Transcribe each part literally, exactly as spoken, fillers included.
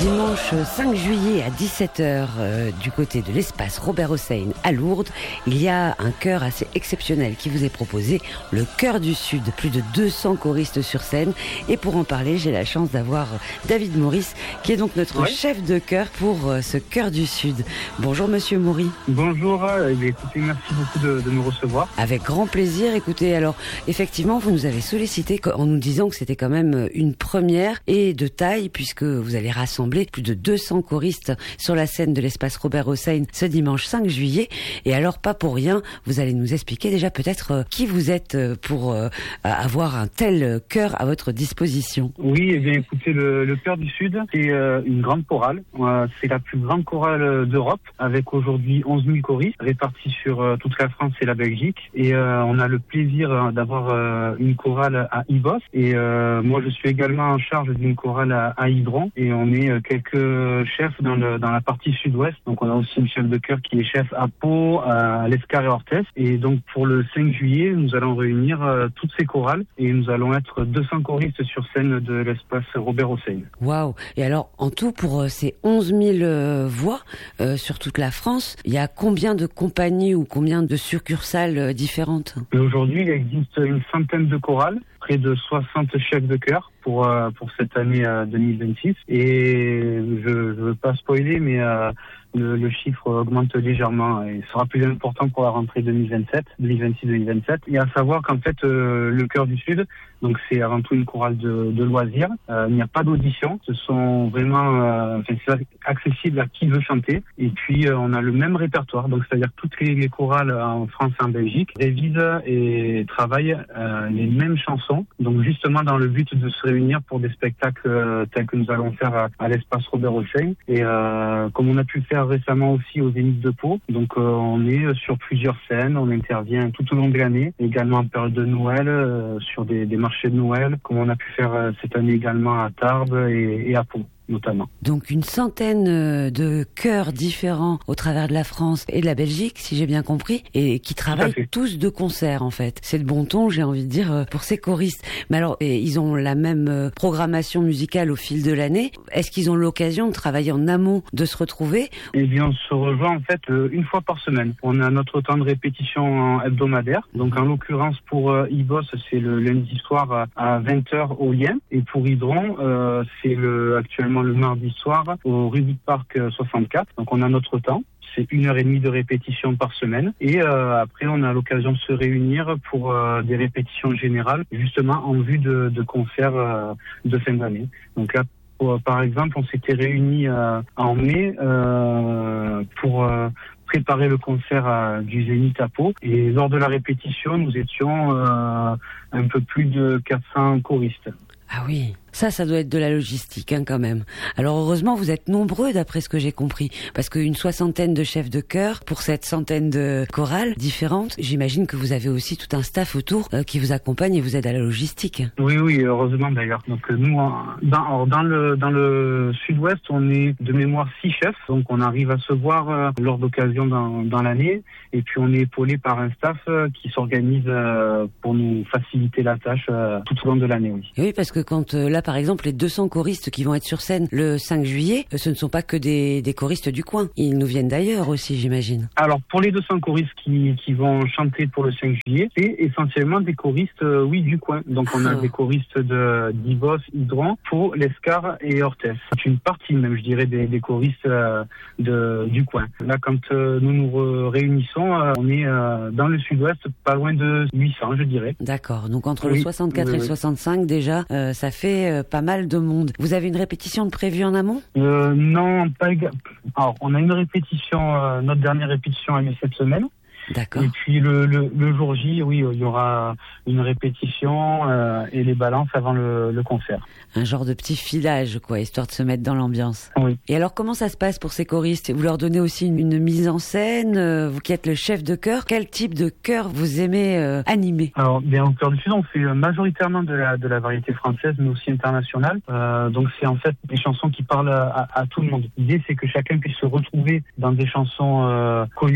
Dimanche cinq juillet à dix-sept heures euh, du côté de l'espace Robert Hossein à Lourdes, il y a un chœur assez exceptionnel qui vous est proposé, le Chœur du Sud. Plus de deux cents choristes sur scène. Et pour en parler, j'ai la chance d'avoir David Maurice, qui est donc notre ouais. chef de chœur pour euh, ce Chœur du Sud. Bonjour Monsieur Maury. Bonjour, euh, écoutez, merci beaucoup de, de nous recevoir. Avec grand plaisir. Écoutez, alors effectivement, vous nous avez sollicité en nous disant que c'était quand même une première et de taille, puisque vous allez rassembler plus de deux cents choristes sur la scène de l'espace Robert Hossein ce dimanche cinq juillet. Et alors, pas pour rien, vous allez nous expliquer déjà peut-être euh, qui vous êtes pour euh, avoir un tel chœur à votre disposition. Oui, eh bien, écoutez, le, le Chœur du Sud, c'est euh, une grande chorale. Euh, c'est la plus grande chorale d'Europe, avec aujourd'hui onze mille choristes répartis sur euh, toute la France et la Belgique. Et euh, on a le plaisir euh, d'avoir euh, une chorale à Ibos. Et euh, moi, je suis également en charge d'une chorale à, à Hydron. Et on est quelques chefs dans, le, dans la partie sud-ouest. Donc on a aussi une chef de chœur qui est chef à Pau, à l'Escar et Orthès. Et donc pour le cinq juillet, nous allons réunir euh, toutes ces chorales et nous allons être deux cents choristes sur scène de l'espace Robert Hossein. Waouh! Et alors en tout pour euh, ces onze mille euh, voix euh, sur toute la France, il y a combien de compagnies ou combien de succursales euh, différentes? Et aujourd'hui, il existe une centaine de chorales, près de soixante chefs de chœur pour euh, pour cette année euh, deux mille vingt-six. Et je ne veux pas spoiler, mais euh, le, le chiffre augmente légèrement et sera plus important pour la rentrée deux mille vingt-sept, deux mille vingt-six deux mille vingt-sept. Et à savoir qu'en fait, euh, le Chœur du Sud, donc c'est avant tout une chorale de, de loisirs. Euh, il n'y a pas d'audition. Ce sont vraiment, euh, enfin, c'est accessible à qui veut chanter. Et puis euh, on a le même répertoire. Donc c'est-à-dire que toutes les, les chorales en France et en Belgique révisent et travaillent euh, les mêmes chansons. Donc justement dans le but de se réunir pour des spectacles euh, tels que nous allons faire à, à l'espace Robert Hossein. Et euh, comme on a pu faire récemment aussi au Zénith de Pau. Donc euh, on est sur plusieurs scènes, on intervient tout au long de l'année, également en période de Noël, euh, sur des, des marchés de Noël, comme on a pu faire euh, cette année également à Tarbes et, et à Pau notamment. Donc une centaine de chœurs différents au travers de la France et de la Belgique, si j'ai bien compris, et qui travaillent tous de concert en fait. C'est le bon ton, j'ai envie de dire, pour ces choristes. Mais alors, ils ont la même programmation musicale au fil de l'année. Est-ce qu'ils ont l'occasion de travailler en amont, de se retrouver? Eh bien, on se rejoint en fait une fois par semaine. On a notre temps de répétition hebdomadaire. Donc en l'occurrence pour euh, Ibos, c'est le lundi soir à vingt heures au Lien. Et pour Hydron, euh, c'est le actuellement le mardi soir au Rubik Park soixante-quatre. Donc on a notre temps. C'est une heure et demie de répétition par semaine. Et euh, après, on a l'occasion de se réunir pour euh, des répétitions générales, justement en vue de, de concerts euh, de fin d'année. Donc là, pour, par exemple, on s'était réunis euh, en mai euh, pour euh, préparer le concert euh, du Zénith à Pau. Et lors de la répétition, nous étions euh, un peu plus de quatre cents choristes. Ah oui, ça, ça doit être de la logistique hein, quand même. Alors heureusement, vous êtes nombreux d'après ce que j'ai compris, parce qu'une soixantaine de chefs de chœur pour cette centaine de chorales différentes, j'imagine que vous avez aussi tout un staff autour euh, qui vous accompagne et vous aide à la logistique. Oui, oui, heureusement d'ailleurs. Donc nous, dans, dans le dans le sud-ouest, on est de mémoire six chefs, donc on arrive à se voir euh, lors d'occasions dans, dans l'année, et puis on est épaulé par un staff euh, qui s'organise euh, pour nous faciliter la tâche euh, tout au long de l'année. Oui, oui parce que quand euh, là, par exemple, les deux cents choristes qui vont être sur scène le cinq juillet, ce ne sont pas que des, des choristes du coin. Ils nous viennent d'ailleurs aussi, j'imagine. Alors, pour les deux cents choristes qui, qui vont chanter pour le cinq juillet, c'est essentiellement des choristes, euh, oui, du coin. Donc, on a ah. des choristes de d'Ibos, Hydron, Pau, l'Escar et Orthès. C'est une partie, même, je dirais, des, des choristes euh, de, du coin. Là, quand euh, nous nous réunissons, euh, on est euh, dans le sud-ouest, pas loin de huit cents, je dirais. D'accord. Donc, entre oui. le soixante-quatre oui, et le oui. soixante-cinq, déjà, euh, ça fait euh, pas mal de monde. Vous avez une répétition de prévue en amont? euh, Non, pas également. Alors, on a une répétition, euh, notre dernière répétition a lieu cette semaine. D'accord. Et puis le, le, le jour J, oui, il y aura une répétition euh, et les balances avant le, le concert. Un genre de petit filage, quoi, histoire de se mettre dans l'ambiance. Oui. Et alors, comment ça se passe pour ces choristes? Vous leur donnez aussi une, une mise en scène, euh, vous qui êtes le chef de chœur. Quel type de chœur vous aimez euh, animer? Alors, bien, au Chœur du Sud, on fait majoritairement de la, de la variété française, mais aussi internationale. Euh, donc, c'est en fait des chansons qui parlent à, à tout le monde. L'idée, c'est que chacun puisse se retrouver dans des chansons euh, connues,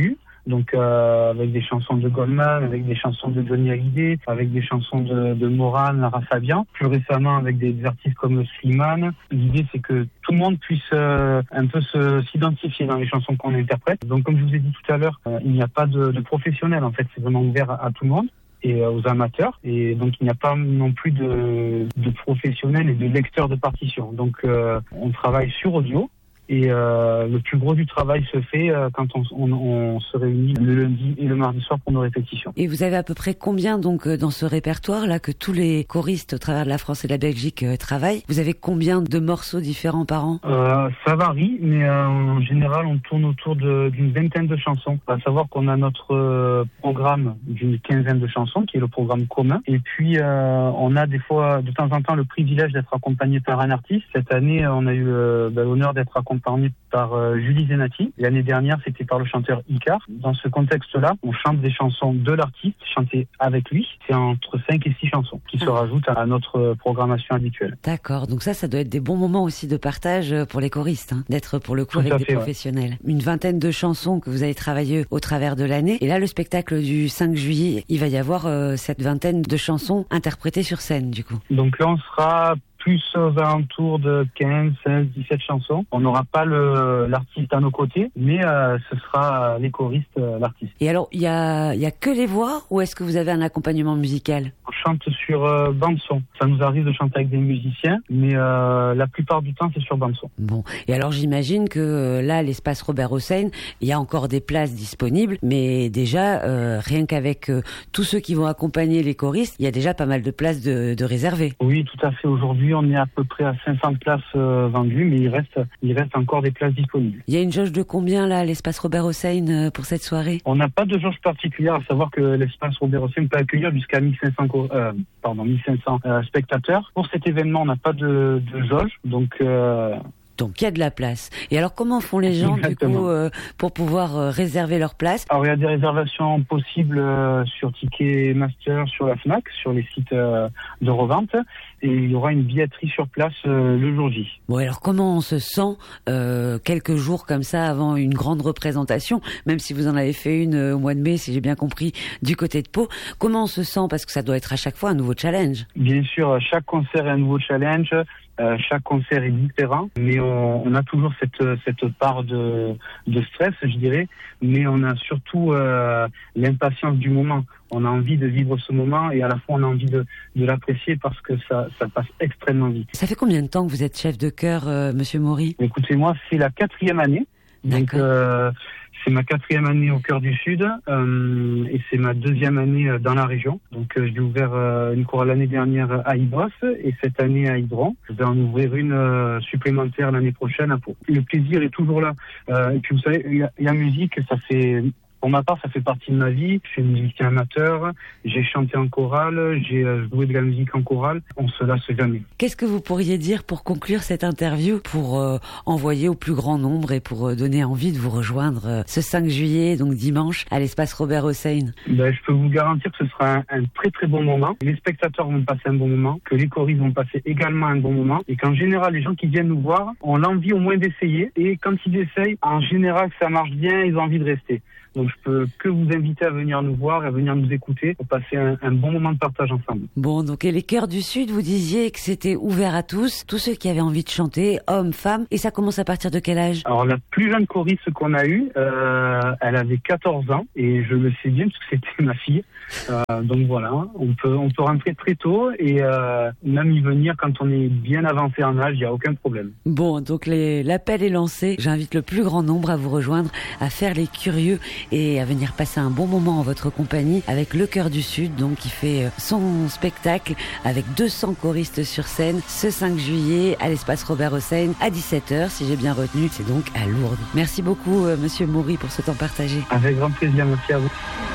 donc euh, avec des chansons de Goldman, avec des chansons de Johnny Hallyday, avec des chansons de, de Moran, Lara Fabian, plus récemment avec des, des artistes comme Slimane. L'idée c'est que tout le monde puisse euh, un peu se, s'identifier dans les chansons qu'on interprète. Donc comme je vous ai dit tout à l'heure, euh, il n'y a pas de, de professionnels, en fait c'est vraiment ouvert à, à tout le monde et euh, aux amateurs, et donc il n'y a pas non plus de, de professionnels et de lecteurs de partitions. Donc euh, on travaille sur audio. Et euh, le plus gros du travail se fait euh, quand on, on, on se réunit le lundi et le mardi soir pour nos répétitions. Et vous avez à peu près combien donc dans ce répertoire là que tous les choristes au travers de la France et de la Belgique euh, travaillent? Vous avez combien de morceaux différents par an? euh, Ça varie, mais euh, en général on tourne autour de, d'une vingtaine de chansons. À savoir qu'on a notre euh, programme d'une quinzaine de chansons qui est le programme commun. Et puis euh, on a des fois de temps en temps le privilège d'être accompagné par un artiste. Cette année on a eu euh, ben, l'honneur d'être accompagné accompagné par euh, Julie Zenati. L'année dernière, c'était par le chanteur Icar. Dans ce contexte-là, on chante des chansons de l'artiste, chantées avec lui. C'est entre cinq et six chansons qui ah. se rajoutent à notre programmation habituelle. D'accord, donc ça, ça doit être des bons moments aussi de partage pour les choristes, hein, d'être pour le coup Tout avec des fait, professionnels. Ouais. Une vingtaine de chansons que vous avez travaillées au travers de l'année. Et là, le spectacle du cinq juillet, il va y avoir euh, cette vingtaine de chansons interprétées sur scène, du coup. Donc là, on sera plus aux alentours de quinze, seize, dix-sept chansons. On n'aura pas le, l'artiste à nos côtés, mais euh, ce sera les choristes, euh, l'artiste. Et alors, il y a, y a que les voix ou est-ce que vous avez un accompagnement musical? On chante sur euh, bande-son. Ça nous arrive de chanter avec des musiciens, mais euh, la plupart du temps, c'est sur bande-son. Bon, et alors j'imagine que euh, là, l'espace Robert Hossein, il y a encore des places disponibles, mais déjà, euh, rien qu'avec euh, tous ceux qui vont accompagner les choristes, il y a déjà pas mal de places de, de réservées. Oui, tout à fait. Aujourd'hui, on est à peu près à cinq cents places euh, vendues, mais il reste, il reste encore des places disponibles. Il y a une jauge de combien, là, l'espace Robert Hossein, euh, pour cette soirée? On n'a pas de jauge particulière, à savoir que l'espace Robert Hossein peut accueillir jusqu'à mille cinq cents, euh, pardon, mille cinq cents euh, spectateurs. Pour cet événement, on n'a pas de, de jauge, donc... Euh Donc il y a de la place. Et alors comment font les gens Exactement. du coup euh, pour pouvoir euh, réserver leur place? Alors il y a des réservations possibles euh, sur Ticketmaster, sur la Fnac, sur les sites euh, de revente, et il y aura une billetterie sur place euh, le jour J. Bon alors comment on se sent euh, quelques jours comme ça avant une grande représentation, même si vous en avez fait une euh, au mois de mai, si j'ai bien compris, du côté de Pau. Comment on se sent, parce que ça doit être à chaque fois un nouveau challenge? Bien sûr, chaque concert est un nouveau challenge. Euh, chaque concert est différent, mais on, on a toujours cette cette part de de stress, je dirais, mais on a surtout euh, l'impatience du moment. On a envie de vivre ce moment et à la fois on a envie de de l'apprécier parce que ça ça passe extrêmement vite. Ça fait combien de temps que vous êtes chef de chœur, euh, Monsieur Maury? Écoutez, moi c'est la quatrième année. Donc euh, c'est ma quatrième année au Cœur du Sud euh, et c'est ma deuxième année dans la région. Donc euh, j'ai ouvert euh, une chorale l'année dernière à Ibos et cette année à Hydron. Je vais en ouvrir une euh, supplémentaire l'année prochaine à Pau. Le plaisir est toujours là. Euh, et puis vous savez, la musique, ça fait... Pour ma part, ça fait partie de ma vie. Je suis musicien amateur, j'ai chanté en chorale, j'ai joué de la musique en chorale. On se lasse jamais. Qu'est-ce que vous pourriez dire pour conclure cette interview, pour euh, envoyer au plus grand nombre et pour euh, donner envie de vous rejoindre euh, ce cinq juillet, donc dimanche, à l'espace Robert Hossein? Ben, je peux vous garantir que ce sera un, un très très bon moment. Les spectateurs vont passer un bon moment, que les choristes vont passer également un bon moment, et qu'en général, les gens qui viennent nous voir ont l'envie au moins d'essayer. Et quand ils essayent, en général, ça marche bien, ils ont envie de rester. Donc je peux que vous inviter à venir nous voir et à venir nous écouter pour passer un, un bon moment de partage ensemble. Bon, donc et les Chœurs du Sud, vous disiez que c'était ouvert à tous, tous ceux qui avaient envie de chanter, hommes, femmes, et ça commence à partir de quel âge? Alors la plus jeune choriste qu'on a eue, euh, elle avait quatorze ans et je le sais bien parce que c'était ma fille. Euh, donc voilà, on peut on peut rentrer très tôt et euh, même y venir quand on est bien avancé en âge, il n'y a aucun problème. Bon, donc les, l'appel est lancé. J'invite le plus grand nombre à vous rejoindre, à faire les curieux et à venir passer un bon moment en votre compagnie avec le Chœur du Sud, donc qui fait son spectacle avec deux cents choristes sur scène ce cinq juillet à l'espace Robert Hossein à dix-sept heures, si j'ai bien retenu. C'est donc à Lourdes. Merci beaucoup, euh, Monsieur Maury, pour ce temps partagé. Avec grand plaisir, merci à vous.